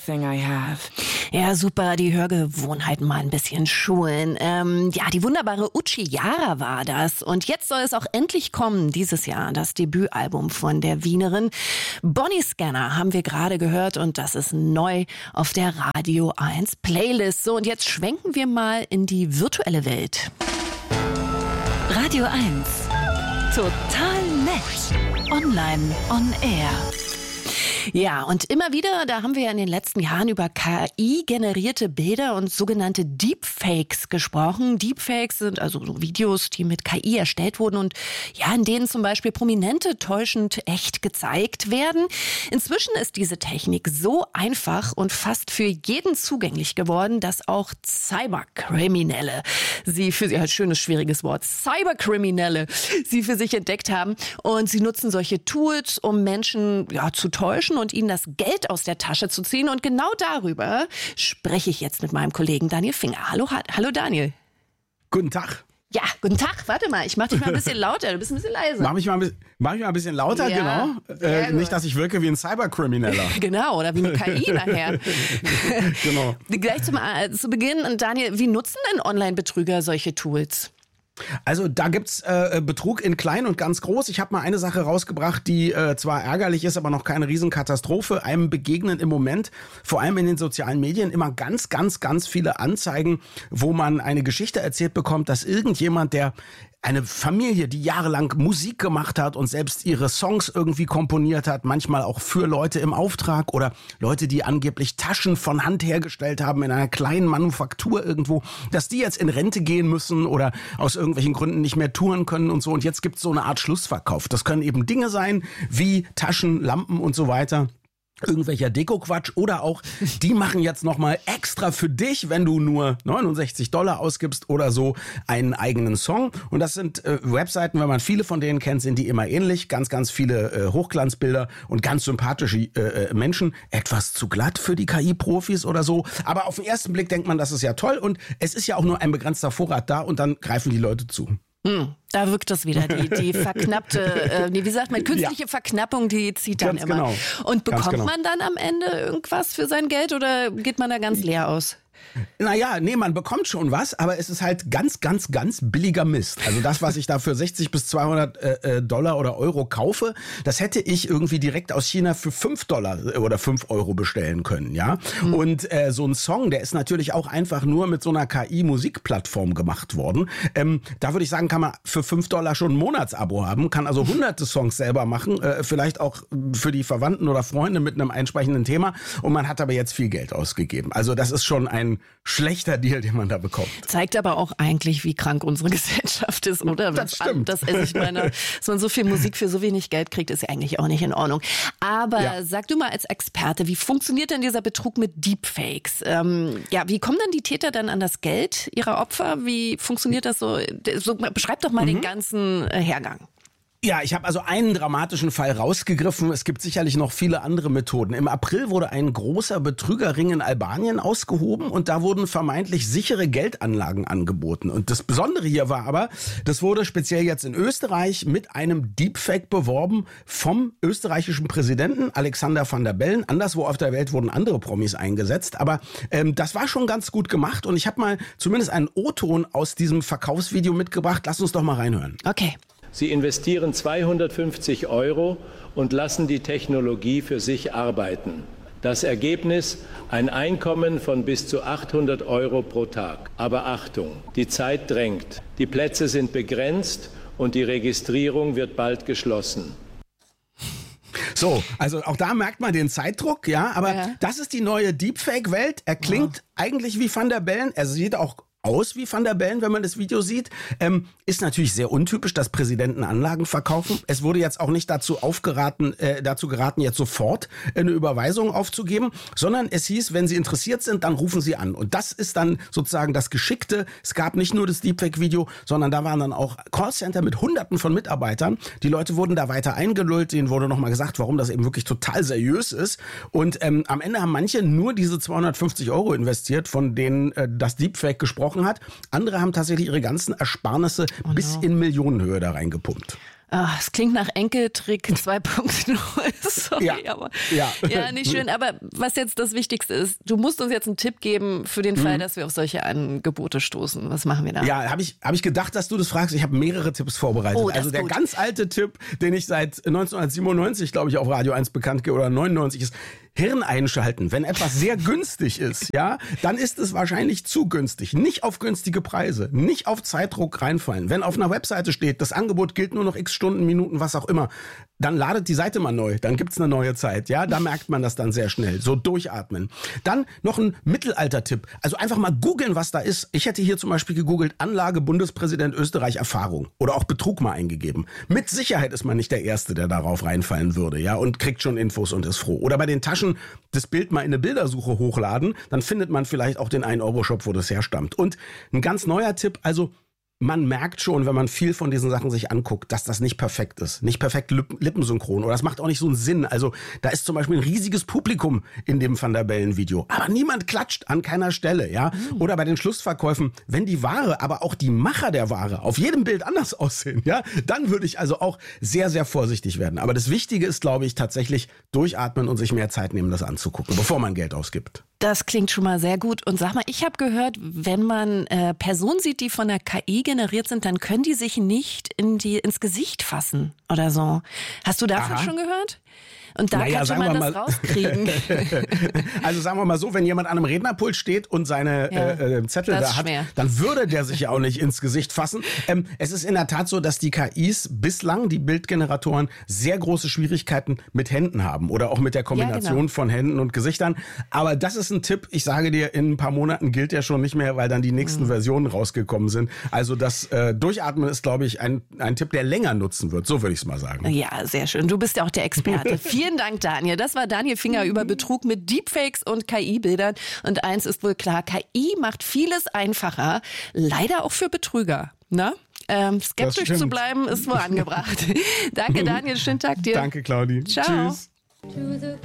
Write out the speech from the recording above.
everything I have. Ja, super, die Hörgewohnheiten mal ein bisschen schulen. Die wunderbare Uchi Jara war das. Und jetzt soll es auch endlich kommen, dieses Jahr, das Debütalbum von der Wienerin. Bonnie Scanner haben wir gerade gehört und das ist neu auf der Radio 1 Playlist. So, und jetzt schwenken wir mal in die virtuelle Welt. Radio 1. Total nett. Online on Air. Ja, und immer wieder, da haben wir ja in den letzten Jahren über KI-generierte Bilder und sogenannte Deepfakes gesprochen. Deepfakes sind also so Videos, die mit KI erstellt wurden und ja, in denen zum Beispiel Prominente täuschend echt gezeigt werden. Inzwischen ist diese Technik so einfach und fast für jeden zugänglich geworden, dass auch Cyberkriminelle schönes, schwieriges Wort, Cyberkriminelle sie für sich entdeckt haben. Und sie nutzen solche Tools, um Menschen zu täuschen und ihnen das Geld aus der Tasche zu ziehen. Und genau darüber spreche ich jetzt mit meinem Kollegen Daniel Finger. Hallo Daniel. Guten Tag. Ja, guten Tag. Warte mal, ich mach dich mal ein bisschen lauter. Du bist ein bisschen leise. Mach mich mal ein bisschen lauter, ja, genau. Nicht, dass ich wirke wie ein Cyberkrimineller. Genau, oder wie eine KI nachher. Genau. Gleich zu Beginn, Daniel, wie nutzen denn Online-Betrüger solche Tools? Also da gibt's Betrug in klein und ganz groß. Ich habe mal eine Sache rausgebracht, die zwar ärgerlich ist, aber noch keine Riesenkatastrophe. Einem begegnen im Moment, vor allem in den sozialen Medien, immer ganz, ganz, ganz viele Anzeigen, wo man eine Geschichte erzählt bekommt, dass irgendjemand, der eine Familie, die jahrelang Musik gemacht hat und selbst ihre Songs irgendwie komponiert hat, manchmal auch für Leute im Auftrag oder Leute, die angeblich Taschen von Hand hergestellt haben in einer kleinen Manufaktur irgendwo, dass die jetzt in Rente gehen müssen oder aus irgendwelchen Gründen nicht mehr touren können und so. Und jetzt gibt's so eine Art Schlussverkauf. Das können eben Dinge sein wie Taschen, Lampen und so weiter. Irgendwelcher Deko-Quatsch oder auch, die machen jetzt nochmal extra für dich, wenn du nur $69 ausgibst oder so, einen eigenen Song. Und das sind Webseiten, wenn man viele von denen kennt, sind die immer ähnlich. Ganz, ganz viele Hochglanzbilder und ganz sympathische Menschen. Etwas zu glatt für die KI-Profis oder so. Aber auf den ersten Blick denkt man, das ist ja toll und es ist ja auch nur ein begrenzter Vorrat da und dann greifen die Leute zu. Da wirkt das wieder, die verknappte, wie sagt man, künstliche Verknappung, die zieht dann ganz immer. Genau. Und bekommt man dann am Ende irgendwas für sein Geld oder geht man da ganz leer aus? Naja, man bekommt schon was, aber es ist halt ganz, ganz, ganz billiger Mist. Also das, was ich da für 60 bis $200 oder Euro kaufe, das hätte ich irgendwie direkt aus China für $5 oder 5 Euro bestellen können, ja. Und so ein Song, der ist natürlich auch einfach nur mit so einer KI-Musikplattform gemacht worden. Da würde ich sagen, kann man für $5 schon ein Monatsabo haben, kann also hunderte Songs selber machen, vielleicht auch für die Verwandten oder Freunde mit einem entsprechenden Thema. Und man hat aber jetzt viel Geld ausgegeben. Also das ist schon ein schlechter Deal, den man da bekommt. Zeigt aber auch eigentlich, wie krank unsere Gesellschaft ist, oder? Das stimmt. Ich meine, dass man so viel Musik für so wenig Geld kriegt, ist ja eigentlich auch nicht in Ordnung. Aber sag du mal als Experte, wie funktioniert denn dieser Betrug mit Deepfakes? Wie kommen dann die Täter dann an das Geld ihrer Opfer? Wie funktioniert das so? Beschreib doch mal den ganzen Hergang. Ja, ich habe also einen dramatischen Fall rausgegriffen. Es gibt sicherlich noch viele andere Methoden. Im April wurde ein großer Betrügerring in Albanien ausgehoben und da wurden vermeintlich sichere Geldanlagen angeboten. Und das Besondere hier war aber, das wurde speziell jetzt in Österreich mit einem Deepfake beworben vom österreichischen Präsidenten Alexander Van der Bellen. Anderswo auf der Welt wurden andere Promis eingesetzt. Aber das war schon ganz gut gemacht und ich habe mal zumindest einen O-Ton aus diesem Verkaufsvideo mitgebracht. Lass uns doch mal reinhören. Okay. Sie investieren 250 Euro und lassen die Technologie für sich arbeiten. Das Ergebnis: ein Einkommen von bis zu 800 Euro pro Tag. Aber Achtung, die Zeit drängt. Die Plätze sind begrenzt und die Registrierung wird bald geschlossen. So, also auch da merkt man den Zeitdruck, aber das ist die neue Deepfake-Welt. Er klingt eigentlich wie Van der Bellen, er sieht auch aus wie Van der Bellen, wenn man das Video sieht. Ist natürlich sehr untypisch, dass Präsidenten Anlagen verkaufen. Es wurde jetzt auch nicht dazu geraten, jetzt sofort eine Überweisung aufzugeben, sondern es hieß, wenn Sie interessiert sind, dann rufen Sie an. Und das ist dann sozusagen das Geschickte. Es gab nicht nur das Deepfake-Video, sondern da waren dann auch Callcenter mit Hunderten von Mitarbeitern. Die Leute wurden da weiter eingelullt, denen wurde nochmal gesagt, warum das eben wirklich total seriös ist. Und am Ende haben manche nur diese 250 Euro investiert, von denen das Deepfake gesprochen hat. Andere haben tatsächlich ihre ganzen Ersparnisse bis in Millionenhöhe da reingepumpt. Es klingt nach Enkeltrick 2.0. Sorry, Ja. aber Ja. nicht schön. Aber was jetzt das Wichtigste ist, du musst uns jetzt einen Tipp geben für den Fall, dass wir auf solche Angebote stoßen. Was machen wir da? Ja, habe ich gedacht, dass du das fragst. Ich habe mehrere Tipps vorbereitet. Oh, das also ist der gut. ganz alte Tipp, den ich seit 1997, glaube ich, auf Radio 1 bekannt gebe, oder 99 ist, Hirn einschalten. Wenn etwas sehr günstig ist, ja, dann ist es wahrscheinlich zu günstig. Nicht auf günstige Preise, nicht auf Zeitdruck reinfallen. Wenn auf einer Webseite steht, das Angebot gilt nur noch x Stunden, Minuten, was auch immer, dann ladet die Seite mal neu, dann gibt's eine neue Zeit, ja, da merkt man das dann sehr schnell. So durchatmen. Dann noch ein Mittelalter-Tipp. Also einfach mal googeln, was da ist. Ich hätte hier zum Beispiel gegoogelt, Anlage Bundespräsident Österreich Erfahrung oder auch Betrug mal eingegeben. Mit Sicherheit ist man nicht der Erste, der darauf reinfallen würde, ja, und kriegt schon Infos und ist froh. Oder bei den Taschen das Bild mal in eine Bildersuche hochladen, dann findet man vielleicht auch den 1-Euro-Shop, wo das herstammt. Und ein ganz neuer Tipp, also man merkt schon, wenn man viel von diesen Sachen sich anguckt, dass das nicht perfekt ist. Nicht perfekt lippensynchron. Oder das macht auch nicht so einen Sinn. Also da ist zum Beispiel ein riesiges Publikum in dem Van der Bellen-Video. Aber niemand klatscht an keiner Stelle, ja. Oder bei den Schlussverkäufen, wenn die Ware, aber auch die Macher der Ware auf jedem Bild anders aussehen, ja, dann würde ich also auch sehr, sehr vorsichtig werden. Aber das Wichtige ist, glaube ich, tatsächlich durchatmen und sich mehr Zeit nehmen, das anzugucken, bevor man Geld ausgibt. Das klingt schon mal sehr gut. Und sag mal, ich habe gehört, wenn man Personen sieht, die von der KI generiert sind, dann können die sich nicht ins Gesicht fassen oder so. Hast du davon schon gehört? Und da kann schon man das rauskriegen. Also sagen wir mal so, wenn jemand an einem Rednerpult steht und seine Zettel da hat, dann würde der sich ja auch nicht ins Gesicht fassen. Es ist in der Tat so, dass die KIs bislang, die Bildgeneratoren, sehr große Schwierigkeiten mit Händen haben oder auch mit der Kombination von Händen und Gesichtern. Aber das ist ein Tipp, ich sage dir, in ein paar Monaten gilt der schon nicht mehr, weil dann die nächsten Versionen rausgekommen sind. Also das Durchatmen ist, glaube ich, ein Tipp, der länger nutzen wird. So würde ich es mal sagen. Ja, sehr schön. Du bist ja auch der Experte. Vielen Dank, Daniel. Das war Daniel Finger über Betrug mit Deepfakes und KI-Bildern. Und eins ist wohl klar, KI macht vieles einfacher. Leider auch für Betrüger. Na? Skeptisch zu bleiben ist wohl angebracht. Danke, Daniel. Schönen Tag dir. Danke, Claudi. Ciao. Tschüss.